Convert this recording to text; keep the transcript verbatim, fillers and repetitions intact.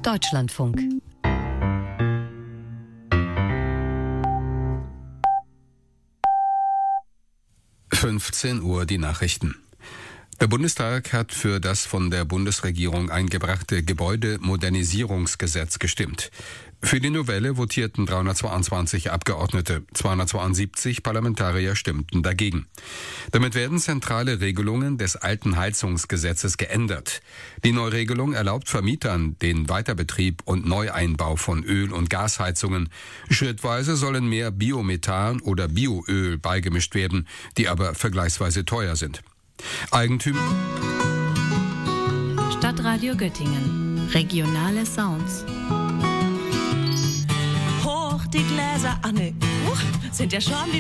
Deutschlandfunk. fünfzehn Uhr die Nachrichten. Der Bundestag hat für das von der Bundesregierung eingebrachte Gebäudemodernisierungsgesetz gestimmt. Für die Novelle votierten dreihundertzweiundzwanzig Abgeordnete, zweihundertzweiundsiebzig Parlamentarier stimmten dagegen. Damit werden zentrale Regelungen des alten Heizungsgesetzes geändert. Die Neuregelung erlaubt Vermietern den Weiterbetrieb und Neueinbau von Öl- und Gasheizungen. Schrittweise sollen mehr Biomethan oder Bioöl beigemischt werden, die aber vergleichsweise teuer sind. Eigentümer Stadtradio Göttingen. Regionale Sounds. Hoch die Gläser, Anne. Huch, sind ja schon die